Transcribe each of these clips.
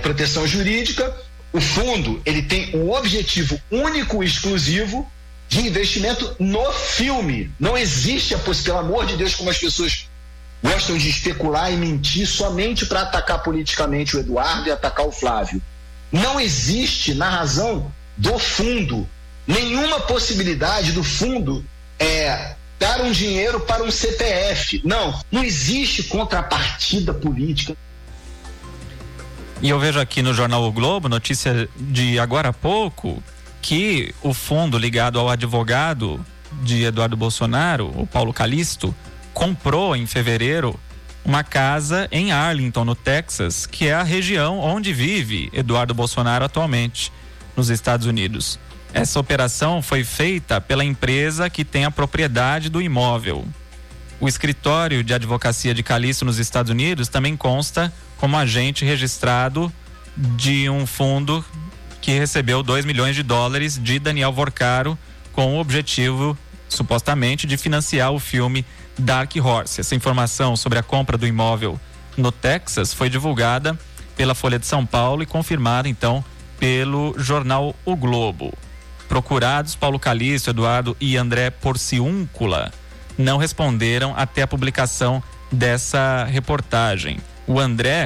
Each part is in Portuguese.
proteção jurídica. O fundo, ele tem um objetivo único e exclusivo de investimento no filme. Não existe a possibilidade, pelo amor de Deus, como as pessoas gostam de especular e mentir somente para atacar politicamente o Eduardo e atacar o Flávio. Não existe, na razão do fundo, nenhuma possibilidade do fundo dar um dinheiro para um CPF. Não existe contrapartida política. E eu vejo aqui no jornal O Globo, notícia de agora há pouco, que o fundo ligado ao advogado de Eduardo Bolsonaro, o Paulo Calixto, comprou em fevereiro uma casa em Arlington, no Texas, que é a região onde vive Eduardo Bolsonaro atualmente, nos Estados Unidos. Essa operação foi feita pela empresa que tem a propriedade do imóvel. O escritório de advocacia de Calixto nos Estados Unidos também consta como agente registrado de um fundo que recebeu $2 milhões de Daniel Vorcaro, com o objetivo, supostamente, de financiar o filme Dark Horse. Essa informação sobre a compra do imóvel no Texas foi divulgada pela Folha de São Paulo e confirmada, então, pelo jornal O Globo. Procurados, Paulo Calixto, Eduardo e André Porciúncula não responderam até a publicação dessa reportagem. O André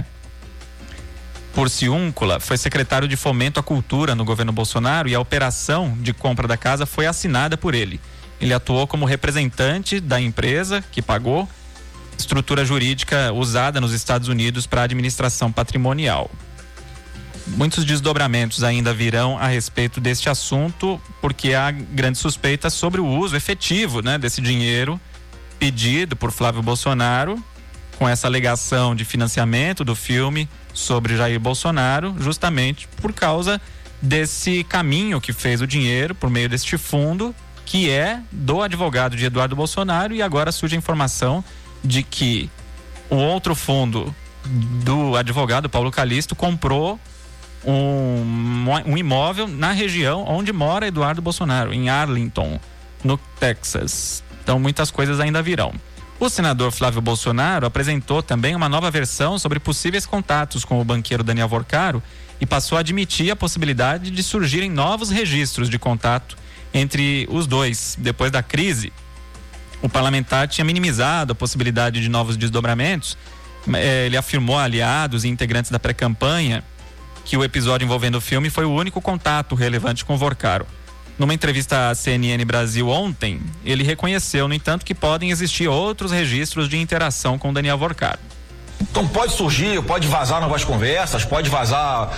Porciúncula foi secretário de Fomento à Cultura no governo Bolsonaro e a operação de compra da casa foi assinada por ele. Ele atuou como representante da empresa que pagou, estrutura jurídica usada nos Estados Unidos para administração patrimonial. Muitos desdobramentos ainda virão a respeito deste assunto, porque há grande suspeita sobre o uso efetivo, desse dinheiro pedido por Flávio Bolsonaro, com essa alegação de financiamento do filme sobre Jair Bolsonaro, justamente por causa desse caminho que fez o dinheiro por meio deste fundo, que é do advogado de Eduardo Bolsonaro, e agora surge a informação de que um outro fundo do advogado Paulo Calixto comprou um imóvel na região onde mora Eduardo Bolsonaro, em Arlington, no Texas. Então muitas coisas ainda virão. O senador Flávio Bolsonaro apresentou também uma nova versão sobre possíveis contatos com o banqueiro Daniel Vorcaro e passou a admitir a possibilidade de surgirem novos registros de contato entre os dois. Depois da crise, o parlamentar tinha minimizado a possibilidade de novos desdobramentos. Ele afirmou a aliados e integrantes da pré-campanha que o episódio envolvendo o filme foi o único contato relevante com Vorcaro. Numa entrevista à CNN Brasil ontem, ele reconheceu, no entanto, que podem existir outros registros de interação com Daniel Vorcaro. Então pode surgir, pode vazar novas conversas, pode vazar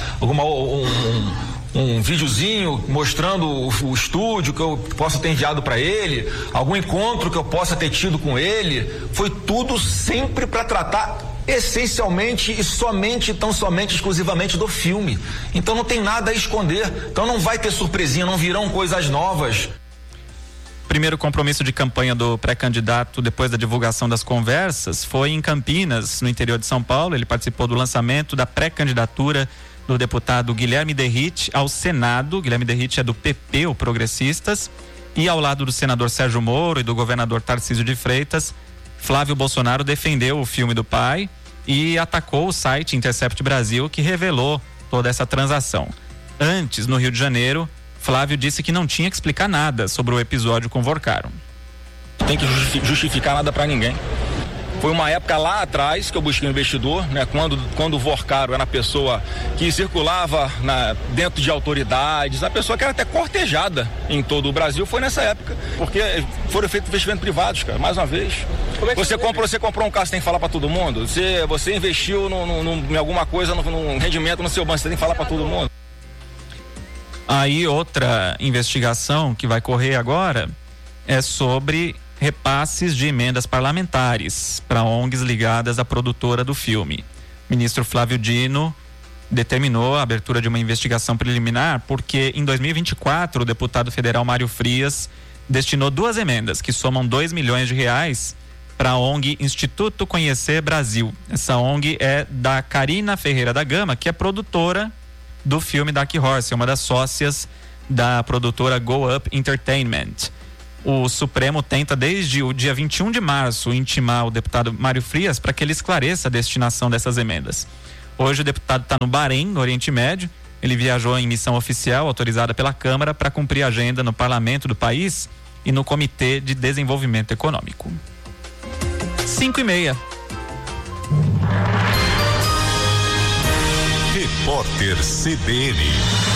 um videozinho mostrando o estúdio que eu possa ter enviado para ele, algum encontro que eu possa ter tido com ele. Foi tudo sempre para tratar essencialmente e somente, tão somente, exclusivamente do filme. Então não tem nada a esconder. Então não vai ter surpresinha, não virão coisas novas. Primeiro compromisso de campanha do pré-candidato depois da divulgação das conversas foi em Campinas, no interior de São Paulo. Ele participou do lançamento da pré-candidatura do deputado Guilherme Derrite ao Senado. Guilherme Derrite é do PP, o Progressistas, e ao lado do senador Sérgio Moro e do governador Tarcísio de Freitas, Flávio Bolsonaro defendeu o filme do pai e atacou o site Intercept Brasil, que revelou toda essa transação. Antes, no Rio de Janeiro, Flávio disse que não tinha que explicar nada sobre o episódio com Vorcaro. Não tem que justificar nada para ninguém. Foi uma época lá atrás que eu busquei um investidor, quando o Vorcaro era a pessoa que circulava dentro de autoridades, a pessoa que era até cortejada em todo o Brasil. Foi nessa época, porque foram feitos investimentos privados, cara, mais uma vez. Você comprou um carro, você tem que falar para todo mundo. Você investiu em alguma coisa, num rendimento no seu banco, você tem que falar para todo mundo. Aí outra investigação que vai correr agora é sobre repasses de emendas parlamentares para ONGs ligadas à produtora do filme. O ministro Flávio Dino determinou a abertura de uma investigação preliminar porque em 2024 o deputado federal Mário Frias destinou 2 emendas que somam R$2 milhões para a ONG Instituto Conhecer Brasil. Essa ONG é da Karina Ferreira da Gama, que é produtora do filme Dark Horse, é uma das sócias da produtora Go Up Entertainment. O Supremo tenta desde o dia 21 de março intimar o deputado Mário Frias para que ele esclareça a destinação dessas emendas. Hoje o deputado está no Bahrein, no Oriente Médio. Ele viajou em missão oficial autorizada pela Câmara para cumprir a agenda no parlamento do país e no Comitê de Desenvolvimento Econômico. 5:30. Repórter CBN.